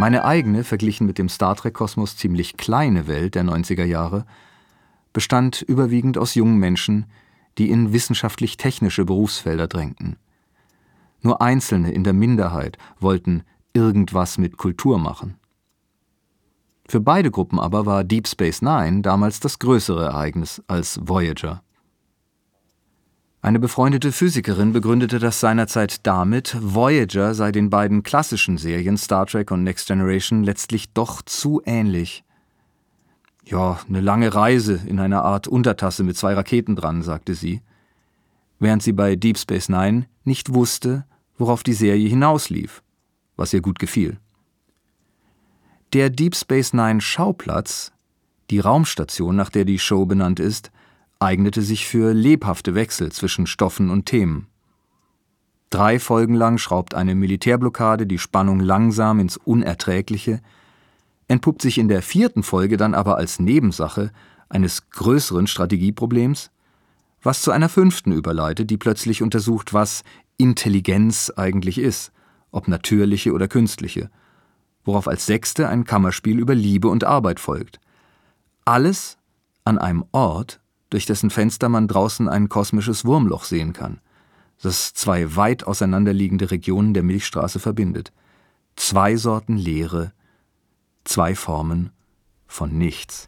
Meine eigene, verglichen mit dem Star-Trek-Kosmos ziemlich kleine Welt der 90er Jahre, bestand überwiegend aus jungen Menschen, die in wissenschaftlich-technische Berufsfelder drängten. Nur Einzelne in der Minderheit wollten irgendwas mit Kultur machen. Für beide Gruppen aber war Deep Space Nine damals das größere Ereignis als Voyager. Eine befreundete Physikerin begründete das seinerzeit damit, Voyager sei den beiden klassischen Serien Star Trek und Next Generation letztlich doch zu ähnlich. »Ja, eine lange Reise in einer Art Untertasse mit 2 Raketen dran«, sagte sie, während sie bei Deep Space Nine nicht wusste, worauf die Serie hinauslief, was ihr gut gefiel. Der Deep Space Nine Schauplatz, die Raumstation, nach der die Show benannt ist, eignete sich für lebhafte Wechsel zwischen Stoffen und Themen. 3 Folgen lang schraubt eine Militärblockade die Spannung langsam ins Unerträgliche, entpuppt sich in der 4. Folge dann aber als Nebensache eines größeren Strategieproblems, was zu einer 5. überleitet, die plötzlich untersucht, was Intelligenz eigentlich ist, ob natürliche oder künstliche, worauf als 6. ein Kammerspiel über Liebe und Arbeit folgt. Alles an einem Ort, durch dessen Fenster man draußen ein kosmisches Wurmloch sehen kann, das 2 weit auseinanderliegende Regionen der Milchstraße verbindet. 2 Sorten Leere, 2 Formen von nichts.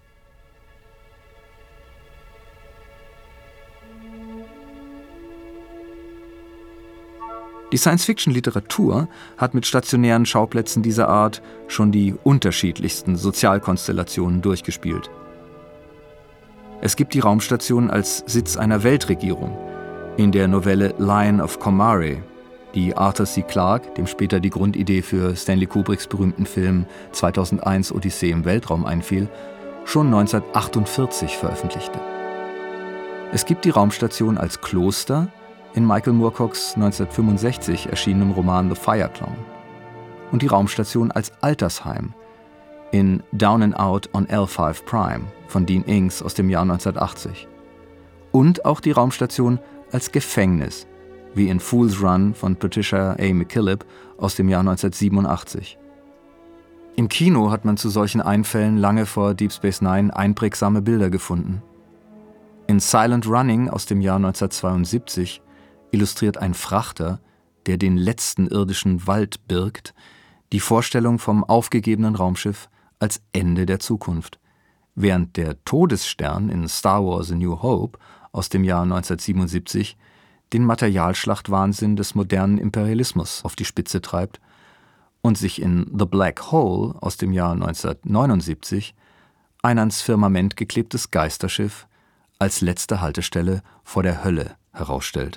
Die Science-Fiction-Literatur hat mit stationären Schauplätzen dieser Art schon die unterschiedlichsten Sozialkonstellationen durchgespielt. Es gibt die Raumstation als Sitz einer Weltregierung in der Novelle Lion of Comare, die Arthur C. Clarke, dem später die Grundidee für Stanley Kubricks berühmten Film 2001 Odyssee im Weltraum einfiel, schon 1948 veröffentlichte. Es gibt die Raumstation als Kloster in Michael Moorcock's 1965 erschienenem Roman The Fire Clown und die Raumstation als Altersheim in Down and Out on L5 Prime von Dean Inks aus dem Jahr 1980 und auch die Raumstation als Gefängnis, wie in Fool's Run von Patricia A. McKillip aus dem Jahr 1987. Im Kino hat man zu solchen Einfällen lange vor Deep Space Nine einprägsame Bilder gefunden. In Silent Running aus dem Jahr 1972 illustriert ein Frachter, der den letzten irdischen Wald birgt, die Vorstellung vom aufgegebenen Raumschiff als Ende der Zukunft, während der Todesstern in Star Wars A New Hope aus dem Jahr 1977 den Materialschlachtwahnsinn des modernen Imperialismus auf die Spitze treibt und sich in The Black Hole aus dem Jahr 1979 ein ans Firmament geklebtes Geisterschiff als letzte Haltestelle vor der Hölle herausstellt.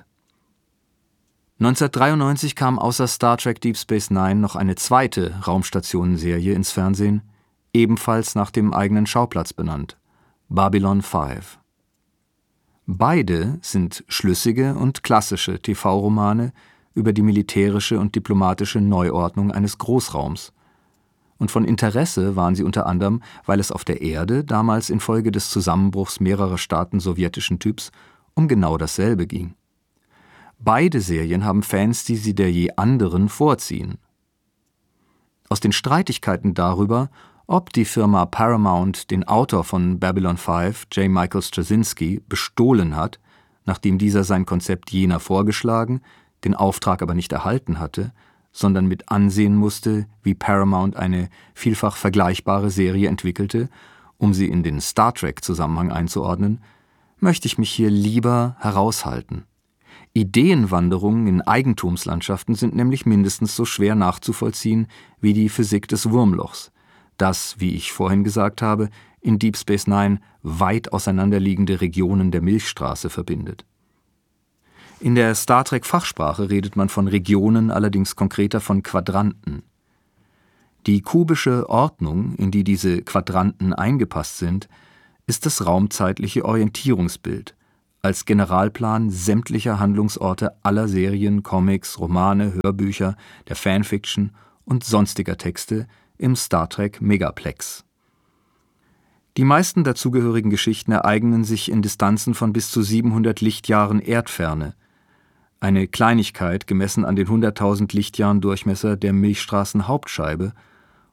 1993 kam außer Star Trek Deep Space Nine noch eine zweite Raumstationenserie ins Fernsehen, ebenfalls nach dem eigenen Schauplatz benannt, Babylon 5. Beide sind schlüssige und klassische TV-Romane über die militärische und diplomatische Neuordnung eines Großraums. Und von Interesse waren sie unter anderem, weil es auf der Erde damals infolge des Zusammenbruchs mehrerer Staaten sowjetischen Typs um genau dasselbe ging. Beide Serien haben Fans, die sie der je anderen vorziehen. Aus den Streitigkeiten darüber, ob die Firma Paramount den Autor von Babylon 5, J. Michael Straczynski, bestohlen hat, nachdem dieser sein Konzept jener vorgeschlagen, den Auftrag aber nicht erhalten hatte, sondern mit ansehen musste, wie Paramount eine vielfach vergleichbare Serie entwickelte, um sie in den Star Trek-Zusammenhang einzuordnen, möchte ich mich hier lieber heraushalten. Ideenwanderungen in Eigentumslandschaften sind nämlich mindestens so schwer nachzuvollziehen wie die Physik des Wurmlochs, das, wie ich vorhin gesagt habe, in Deep Space Nine weit auseinanderliegende Regionen der Milchstraße verbindet. In der Star Trek-Fachsprache redet man von Regionen, allerdings konkreter von Quadranten. Die kubische Ordnung, in die diese Quadranten eingepasst sind, ist das raumzeitliche Orientierungsbild, als Generalplan sämtlicher Handlungsorte aller Serien, Comics, Romane, Hörbücher, der Fanfiction und sonstiger Texte im Star Trek Megaplex. Die meisten dazugehörigen Geschichten ereignen sich in Distanzen von bis zu 700 Lichtjahren Erdferne, eine Kleinigkeit gemessen an den 100.000 Lichtjahren Durchmesser der Milchstraßenhauptscheibe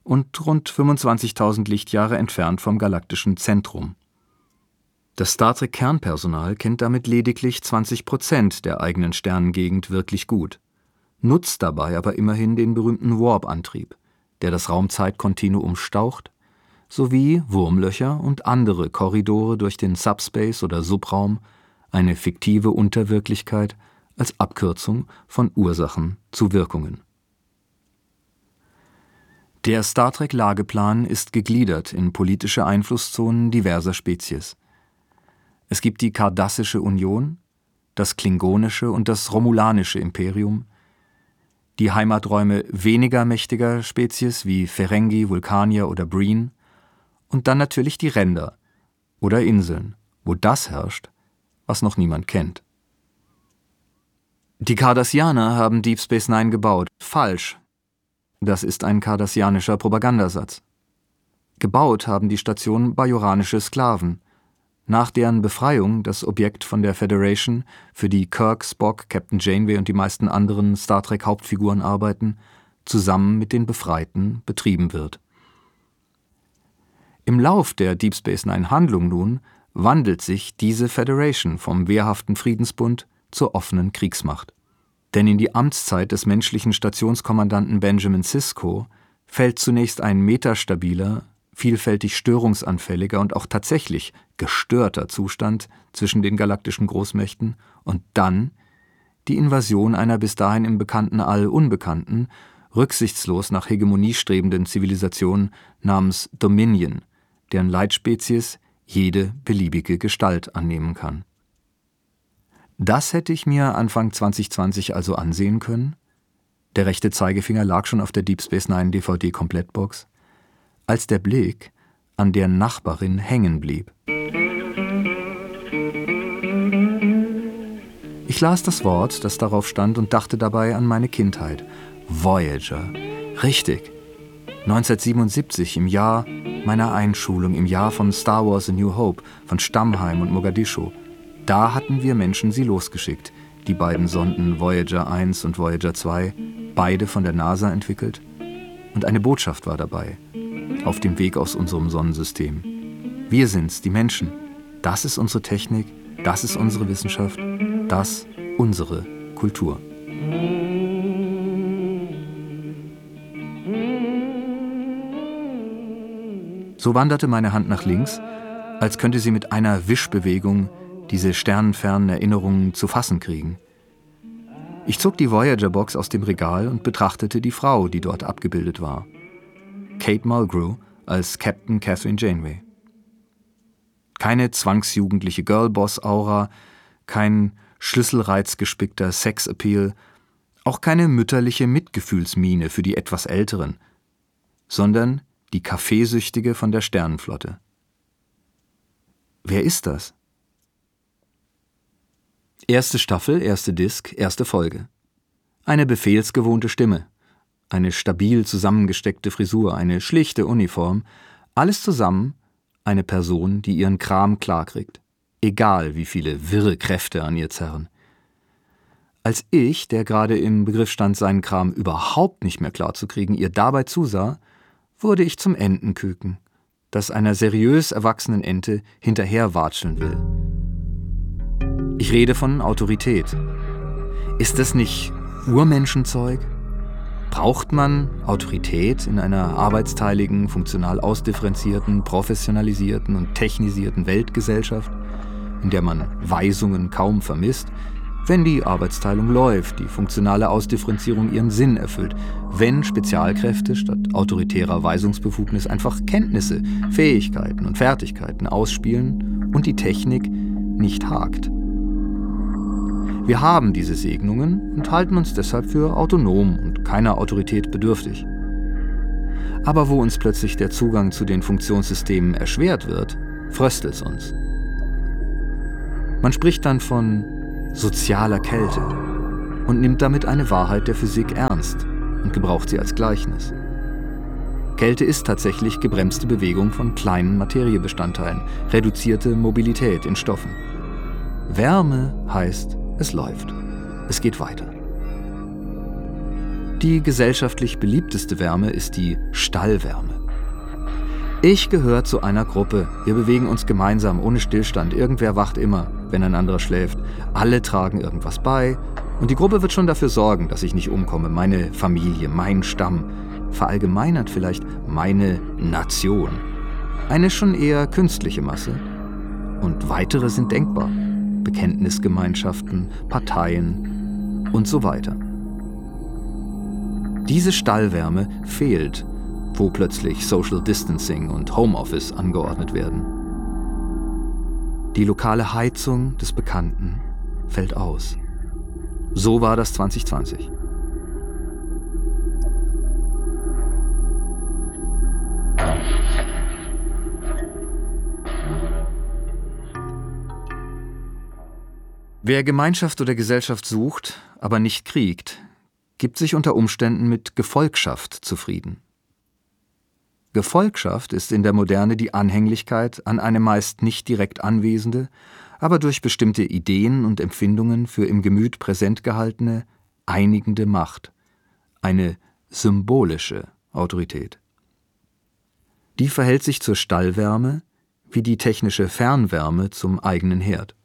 und rund 25.000 Lichtjahre entfernt vom galaktischen Zentrum. Das Star Trek-Kernpersonal kennt damit lediglich 20% der eigenen Sternengegend wirklich gut, nutzt dabei aber immerhin den berühmten Warp-Antrieb, der das Raumzeitkontinuum staucht, sowie Wurmlöcher und andere Korridore durch den Subspace oder Subraum, eine fiktive Unterwirklichkeit als Abkürzung von Ursachen zu Wirkungen. Der Star Trek-Lageplan ist gegliedert in politische Einflusszonen diverser Spezies. Es gibt die Kardassische Union, das Klingonische und das Romulanische Imperium, die Heimaträume weniger mächtiger Spezies wie Ferengi, Vulkanier oder Breen und dann natürlich die Ränder oder Inseln, wo das herrscht, was noch niemand kennt. Die Cardassianer haben Deep Space Nine gebaut. Falsch. Das ist ein cardassianischer Propagandasatz. Gebaut haben die Station bajoranische Sklaven, nach deren Befreiung das Objekt von der Federation, für die Kirk, Spock, Captain Janeway und die meisten anderen Star Trek-Hauptfiguren arbeiten, zusammen mit den Befreiten betrieben wird. Im Lauf der Deep Space Nine-Handlung nun wandelt sich diese Federation vom wehrhaften Friedensbund zur offenen Kriegsmacht. Denn in die Amtszeit des menschlichen Stationskommandanten Benjamin Sisko fällt zunächst ein metastabiler, vielfältig störungsanfälliger und auch tatsächlich gestörter Zustand zwischen den galaktischen Großmächten und dann die Invasion einer bis dahin im bekannten All unbekannten, rücksichtslos nach Hegemonie strebenden Zivilisation namens Dominion, deren Leitspezies jede beliebige Gestalt annehmen kann. Das hätte ich mir Anfang 2020 also ansehen können. Der rechte Zeigefinger lag schon auf der Deep Space Nine DVD-Komplettbox, als der Blick an der Nachbarin hängen blieb. Ich las das Wort, das darauf stand, und dachte dabei an meine Kindheit. Voyager. Richtig. 1977, im Jahr meiner Einschulung, im Jahr von Star Wars A New Hope, von Stammheim und Mogadischu. Da hatten wir Menschen sie losgeschickt, die beiden Sonden Voyager 1 und Voyager 2, beide von der NASA entwickelt. Und eine Botschaft war dabei, auf dem Weg aus unserem Sonnensystem. Wir sind's, die Menschen. Das ist unsere Technik, das ist unsere Wissenschaft, das unsere Kultur. So wanderte meine Hand nach links, als könnte sie mit einer Wischbewegung diese sternenfernen Erinnerungen zu fassen kriegen. Ich zog die Voyager-Box aus dem Regal und betrachtete die Frau, die dort abgebildet war. Kate Mulgrew als Captain Catherine Janeway. Keine zwangsjugendliche Girlboss-Aura, kein schlüsselreizgespickter Sexappeal, auch keine mütterliche Mitgefühlsmiene für die etwas Älteren, sondern die Kaffeesüchtige von der Sternenflotte. Wer ist das? Erste Staffel, erste Disc, erste Folge. Eine befehlsgewohnte Stimme, eine stabil zusammengesteckte Frisur, eine schlichte Uniform, alles zusammen eine Person, die ihren Kram klarkriegt, egal wie viele wirre Kräfte an ihr zerren. Als ich, der gerade im Begriff stand, seinen Kram überhaupt nicht mehr klarzukriegen, ihr dabei zusah, wurde ich zum Entenküken, das einer seriös erwachsenen Ente hinterherwatscheln will. Ich rede von Autorität. Ist das nicht Urmenschenzeug? Braucht man Autorität in einer arbeitsteiligen, funktional ausdifferenzierten, professionalisierten und technisierten Weltgesellschaft, in der man Weisungen kaum vermisst, wenn die Arbeitsteilung läuft, die funktionale Ausdifferenzierung ihren Sinn erfüllt, wenn Spezialkräfte statt autoritärer Weisungsbefugnis einfach Kenntnisse, Fähigkeiten und Fertigkeiten ausspielen und die Technik nicht hakt? Wir haben diese Segnungen und halten uns deshalb für autonom und keiner Autorität bedürftig. Aber wo uns plötzlich der Zugang zu den Funktionssystemen erschwert wird, fröstelt's uns. Man spricht dann von sozialer Kälte und nimmt damit eine Wahrheit der Physik ernst und gebraucht sie als Gleichnis. Kälte ist tatsächlich gebremste Bewegung von kleinen Materiebestandteilen, reduzierte Mobilität in Stoffen. Wärme heißt, es läuft. Es geht weiter. Die gesellschaftlich beliebteste Wärme ist die Stallwärme. Ich gehöre zu einer Gruppe. Wir bewegen uns gemeinsam, ohne Stillstand. Irgendwer wacht immer, wenn ein anderer schläft. Alle tragen irgendwas bei. Und die Gruppe wird schon dafür sorgen, dass ich nicht umkomme. Meine Familie, mein Stamm. Verallgemeinert vielleicht meine Nation. Eine schon eher künstliche Masse. Und weitere sind denkbar. Bekenntnisgemeinschaften, Parteien und so weiter. Diese Stallwärme fehlt, wo plötzlich Social Distancing und Homeoffice angeordnet werden. Die lokale Heizung des Bekannten fällt aus. So war das 2020. Wer Gemeinschaft oder Gesellschaft sucht, aber nicht kriegt, gibt sich unter Umständen mit Gefolgschaft zufrieden. Gefolgschaft ist in der Moderne die Anhänglichkeit an eine meist nicht direkt anwesende, aber durch bestimmte Ideen und Empfindungen für im Gemüt präsent gehaltene, einigende Macht, eine symbolische Autorität. Die verhält sich zur Stallwärme wie die technische Fernwärme zum eigenen Herd.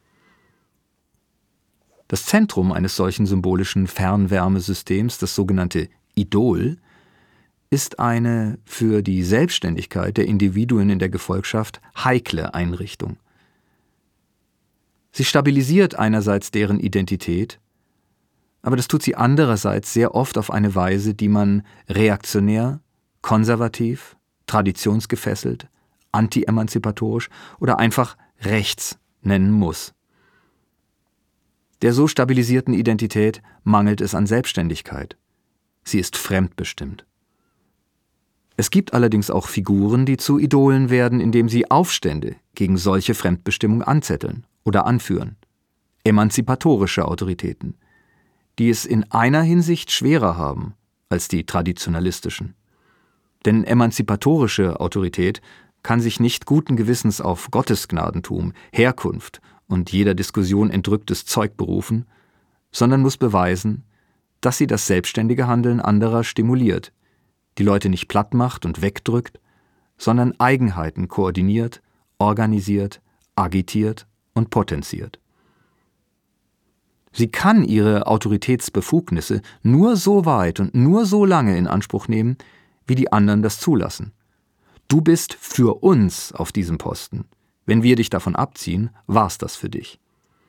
Das Zentrum eines solchen symbolischen Fernwärmesystems, das sogenannte Idol, ist eine für die Selbstständigkeit der Individuen in der Gefolgschaft heikle Einrichtung. Sie stabilisiert einerseits deren Identität, aber das tut sie andererseits sehr oft auf eine Weise, die man reaktionär, konservativ, traditionsgefesselt, anti-emanzipatorisch oder einfach rechts nennen muss. Der so stabilisierten Identität mangelt es an Selbstständigkeit. Sie ist fremdbestimmt. Es gibt allerdings auch Figuren, die zu Idolen werden, indem sie Aufstände gegen solche Fremdbestimmung anzetteln oder anführen. Emanzipatorische Autoritäten, die es in einer Hinsicht schwerer haben als die traditionalistischen. Denn emanzipatorische Autorität kann sich nicht guten Gewissens auf Gottesgnadentum, Herkunft und jeder Diskussion entrücktes Zeug berufen, sondern muss beweisen, dass sie das selbstständige Handeln anderer stimuliert, die Leute nicht platt macht und wegdrückt, sondern Eigenheiten koordiniert, organisiert, agitiert und potenziert. Sie kann ihre Autoritätsbefugnisse nur so weit und nur so lange in Anspruch nehmen, wie die anderen das zulassen. Du bist für uns auf diesem Posten. Wenn wir dich davon abziehen, war's das für dich.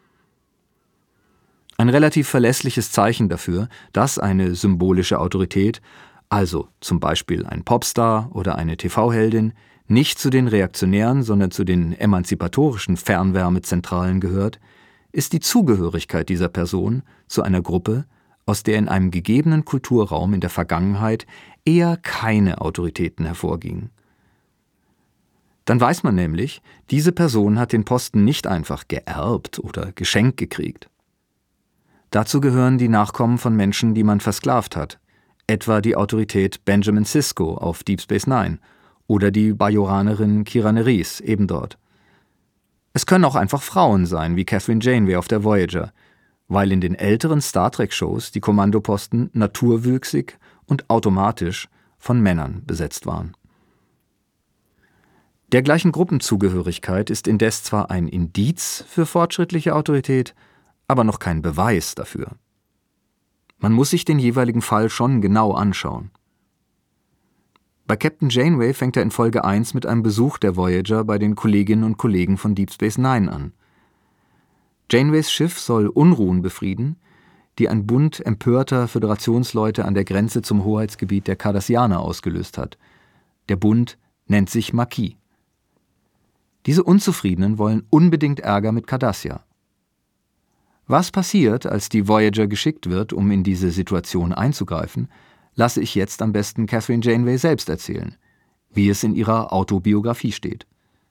Ein relativ verlässliches Zeichen dafür, dass eine symbolische Autorität, also zum Beispiel ein Popstar oder eine TV-Heldin, nicht zu den reaktionären, sondern zu den emanzipatorischen Fernwärmezentralen gehört, ist die Zugehörigkeit dieser Person zu einer Gruppe, aus der in einem gegebenen Kulturraum in der Vergangenheit eher keine Autoritäten hervorgingen. Dann weiß man nämlich, diese Person hat den Posten nicht einfach geerbt oder geschenkt gekriegt. Dazu gehören die Nachkommen von Menschen, die man versklavt hat, etwa die Autorität Benjamin Sisko auf Deep Space Nine oder die Bajoranerin Kira Nerys eben dort. Es können auch einfach Frauen sein, wie Kathryn Janeway auf der Voyager, weil in den älteren Star Trek-Shows die Kommandoposten naturwüchsig und automatisch von Männern besetzt waren. Dergleichen Gruppenzugehörigkeit ist indes zwar ein Indiz für fortschrittliche Autorität, aber noch kein Beweis dafür. Man muss sich den jeweiligen Fall schon genau anschauen. Bei Captain Janeway fängt er in Folge 1 mit einem Besuch der Voyager bei den Kolleginnen und Kollegen von Deep Space Nine an. Janeways Schiff soll Unruhen befrieden, die ein Bund empörter Föderationsleute an der Grenze zum Hoheitsgebiet der Cardassianer ausgelöst hat. Der Bund nennt sich Maquis. Diese Unzufriedenen wollen unbedingt Ärger mit Cardassia. Was passiert, als die Voyager geschickt wird, um in diese Situation einzugreifen, lasse ich jetzt am besten Kathryn Janeway selbst erzählen, wie es in ihrer Autobiografie steht.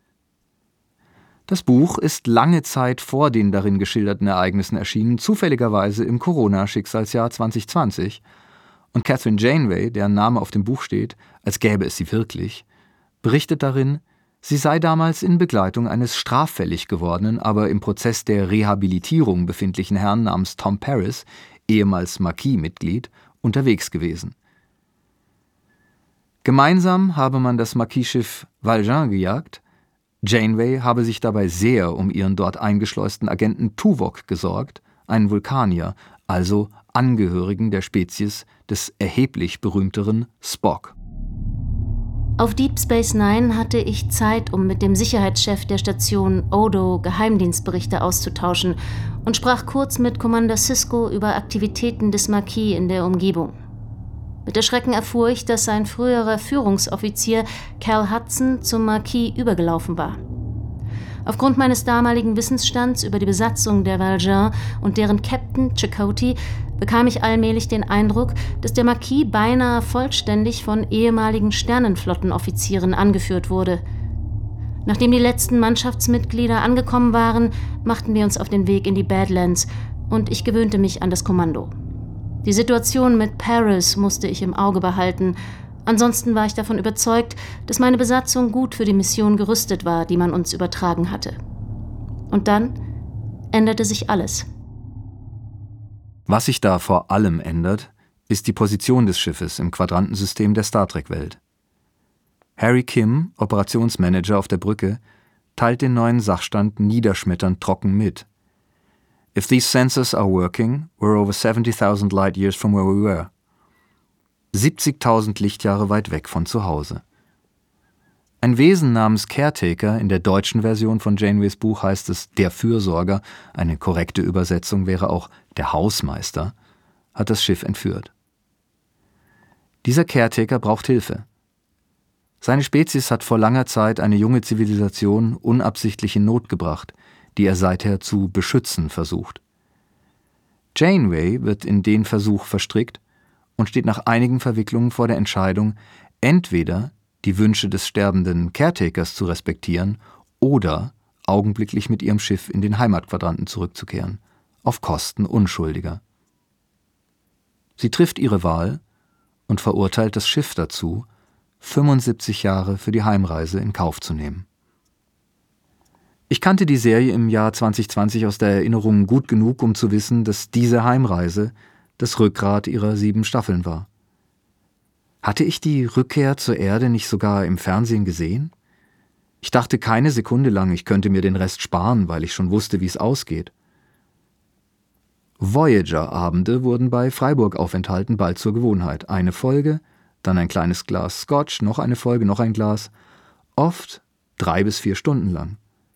Das Buch ist lange Zeit vor den darin geschilderten Ereignissen erschienen, zufälligerweise im Corona-Schicksalsjahr 2020, und Kathryn Janeway, deren Name auf dem Buch steht, als gäbe es sie wirklich, berichtet darin, sie sei damals in Begleitung eines straffällig gewordenen, aber im Prozess der Rehabilitierung befindlichen Herrn namens Tom Paris, ehemals Maquis-Mitglied unterwegs gewesen. Gemeinsam habe man das Marquis-Schiff Valjean gejagt, Janeway habe sich dabei sehr um ihren dort eingeschleusten Agenten Tuvok gesorgt, einen Vulkanier, also Angehörigen der Spezies des erheblich berühmteren Spock. Auf Deep Space Nine hatte ich Zeit, um mit dem Sicherheitschef der Station Odo Geheimdienstberichte auszutauschen und sprach kurz mit Commander Sisko über Aktivitäten des Marquis in der Umgebung. Mit Erschrecken erfuhr ich, dass sein früherer Führungsoffizier Cal Hudson zum Marquis übergelaufen war. Aufgrund meines damaligen Wissensstands über die Besatzung der Valjean und deren Captain Chakotay bekam ich allmählich den Eindruck, dass der Marquis beinahe vollständig von ehemaligen Sternenflottenoffizieren angeführt wurde. Nachdem die letzten Mannschaftsmitglieder angekommen waren, machten wir uns auf den Weg in die Badlands und ich gewöhnte mich an das Kommando. Die Situation mit Paris musste ich im Auge behalten. Ansonsten war ich davon überzeugt, dass meine Besatzung gut für die Mission gerüstet war, die man uns übertragen hatte. Und dann änderte sich alles. Was sich da vor allem ändert, ist die Position des Schiffes im Quadrantensystem der Star-Trek-Welt. Harry Kim, Operationsmanager auf der Brücke, teilt den neuen Sachstand niederschmetternd trocken mit. If these sensors are working, we're over 70,000 light years from where we were. 70.000 Lichtjahre weit weg von zu Hause. Ein Wesen namens Caretaker, in der deutschen Version von Janeways Buch heißt es der Fürsorger, eine korrekte Übersetzung wäre auch der Hausmeister, hat das Schiff entführt. Dieser Caretaker braucht Hilfe. Seine Spezies hat vor langer Zeit eine junge Zivilisation unabsichtlich in Not gebracht, die er seither zu beschützen versucht. Janeway wird in den Versuch verstrickt und steht nach einigen Verwicklungen vor der Entscheidung, entweder die Wünsche des sterbenden Caretakers zu respektieren oder augenblicklich mit ihrem Schiff in den Heimatquadranten zurückzukehren, auf Kosten Unschuldiger. Sie trifft ihre Wahl und verurteilt das Schiff dazu, 75 Jahre für die Heimreise in Kauf zu nehmen. Ich kannte die Serie im Jahr 2020 aus der Erinnerung gut genug, um zu wissen, dass diese Heimreise das Rückgrat ihrer 7 Staffeln war. Hatte ich die Rückkehr zur Erde nicht sogar im Fernsehen gesehen? Ich dachte keine Sekunde lang, ich könnte mir den Rest sparen, weil ich schon wusste, wie es ausgeht. Voyager-Abende wurden bei Freiburg-Aufenthalten bald zur Gewohnheit. Eine Folge, dann ein kleines Glas Scotch, noch eine Folge, noch ein Glas. Oft 3 bis 4 Stunden lang.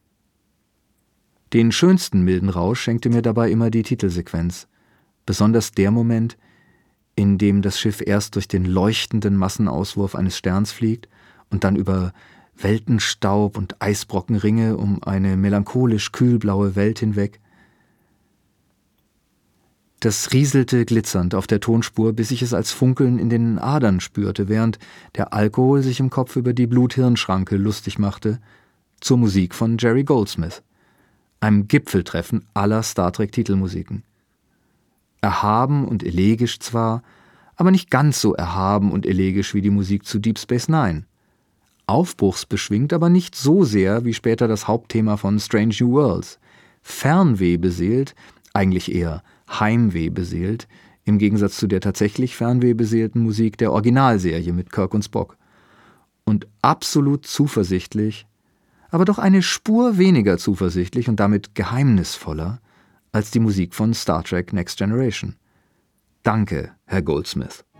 Den schönsten milden Rausch schenkte mir dabei immer die Titelsequenz. Besonders der Moment, in dem das Schiff erst durch den leuchtenden Massenauswurf eines Sterns fliegt und dann über Weltenstaub und Eisbrockenringe um eine melancholisch kühlblaue Welt hinweg. Das rieselte glitzernd auf der Tonspur, bis ich es als Funkeln in den Adern spürte, während der Alkohol sich im Kopf über die Blut-Hirn-Schranke lustig machte, zur Musik von Jerry Goldsmith, einem Gipfeltreffen aller Star Trek-Titelmusiken. Erhaben und elegisch zwar, aber nicht ganz so erhaben und elegisch wie die Musik zu Deep Space Nine. Aufbruchsbeschwingt, aber nicht so sehr wie später das Hauptthema von Strange New Worlds. Fernwehbeseelt, eigentlich eher Heimwehbeseelt, im Gegensatz zu der tatsächlich fernwehbeseelten Musik der Originalserie mit Kirk und Spock. Und absolut zuversichtlich, aber doch eine Spur weniger zuversichtlich und damit geheimnisvoller als die Musik von Star Trek Next Generation. Danke, Herr Goldsmith.